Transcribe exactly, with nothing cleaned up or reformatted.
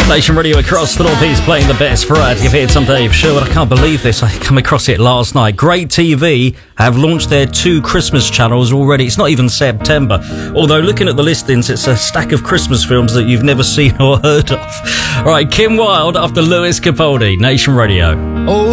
Nation Radio across the Northeast playing the best variety of hits. I'm Dave Sherwood. I can't believe this. I come across it last night. Great T V have launched their two Christmas channels already. It's not even September. Although looking at the listings, it's a stack of Christmas films that you've never seen or heard of. All right, Kim Wilde after Lewis Capaldi. Nation Radio. Oh.